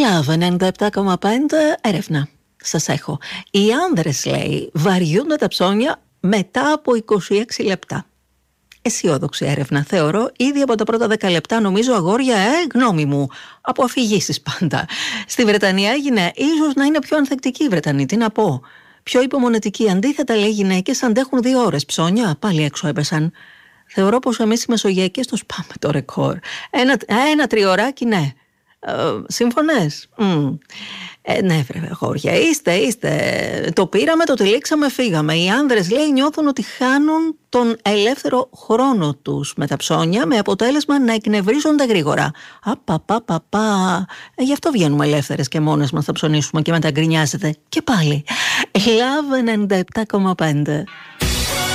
Love 97,5 έρευνα. Σας έχω. Οι άνδρες, λέει, βαριούνται τα ψώνια μετά από 26 λεπτά. Αισιόδοξη έρευνα, θεωρώ. Ήδη από τα πρώτα 10 λεπτά, νομίζω, αγόρια, γνώμη μου. Από αφηγήσεις πάντα. Στη Βρετανία έγινε ίσως να είναι πιο ανθεκτική η Βρετανοί. Τι να πω. Πιο υπομονετική. Αντίθετα, λέει, γυναίκες αντέχουν 2 ώρες ψώνια. Πάλι έξω έπεσαν. Θεωρώ πως εμείς οι Μεσογειακές το σπάμε το ρεκόρ. Ένα τριωράκι, ναι. Σύμφωνες? Ναι, βρε αγόρια, είστε. Το πήραμε, το τυλίξαμε, φύγαμε. Οι άνδρες, λέει, νιώθουν ότι χάνουν τον ελεύθερο χρόνο τους με τα ψώνια, με αποτέλεσμα να εκνευρίζονται γρήγορα. Γι' αυτό βγαίνουμε ελεύθερες και μόνες μας θα ψωνίσουμε και μετά γκρινιάζετε. Και πάλι. Love 97,5.